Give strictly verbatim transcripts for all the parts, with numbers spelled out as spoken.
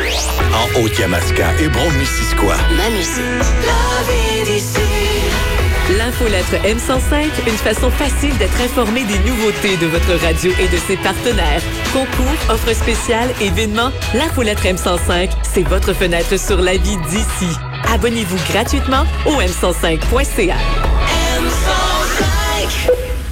En Haute-Yamaska et Brome-Missisquoi. Ma musique. La vie d'ici. L'infolettre M cent cinq, une façon facile d'être informé des nouveautés de votre radio et de ses partenaires. Concours, offres spéciales, événements, l'infolettre M cent cinq, c'est votre fenêtre sur la vie d'ici. Abonnez-vous gratuitement au m cent cinq point c a. M cent cinq.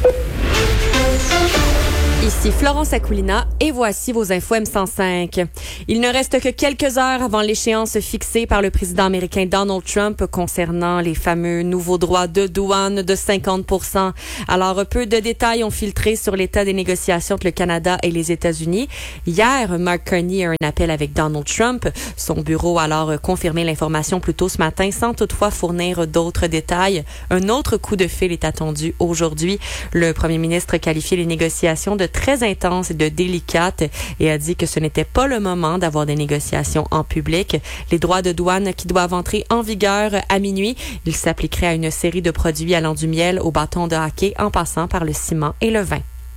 Ici Florence Akoulina et voici vos infos M cent cinq. Il ne reste que quelques heures avant l'échéance fixée par le président américain Donald Trump concernant les fameux nouveaux droits de douane de cinquante pour cent. Alors, peu de détails ont filtré sur l'état des négociations entre le Canada et les États-Unis. Hier, Mark Carney a un appel avec Donald Trump. Son bureau a alors confirmé l'information plus tôt ce matin sans toutefois fournir d'autres détails. Un autre coup de fil est attendu aujourd'hui. Le premier ministre qualifie les négociations de très intense et de délicate et a dit que ce n'était pas le moment d'avoir des négociations en public. Les droits de douane qui doivent entrer en vigueur à minuit, ils s'appliqueraient à une série de produits allant du miel au bâton de hockey en passant par le ciment et le vin.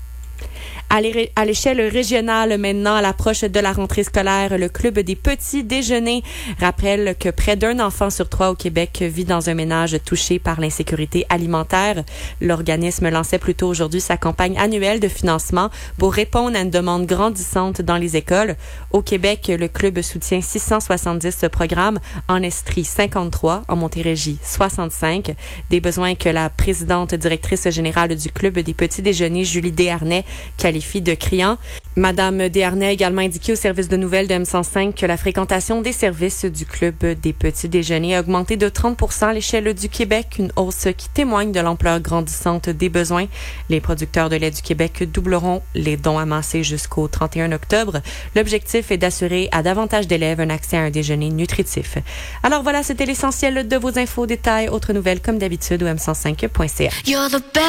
À l'échelle régionale, maintenant, à l'approche de la rentrée scolaire, le Club des petits déjeuners rappelle que près d'un enfant sur trois au Québec vit dans un ménage touché par l'insécurité alimentaire. L'organisme lançait plus tôt aujourd'hui sa campagne annuelle de financement pour répondre à une demande grandissante dans les écoles. Au Québec, le Club soutient six cent soixante-dix programmes, en Estrie cinquante-trois, en Montérégie soixante-cinq. Des besoins que la présidente directrice générale du Club des petits déjeuners, Julie Desharnais, qualifie de criant. Madame Desharnais a également indiqué au service de nouvelles de M cent cinq que la fréquentation des services du Club des petits déjeuners a augmenté de trente pour cent à l'échelle du Québec, une hausse qui témoigne de l'ampleur grandissante des besoins. Les producteurs de lait du Québec doubleront les dons amassés jusqu'au trente et un octobre. L'objectif est d'assurer à davantage d'élèves un accès à un déjeuner nutritif. Alors voilà, c'était l'essentiel de vos infos, détails, autres nouvelles comme d'habitude au m cent cinq point c a.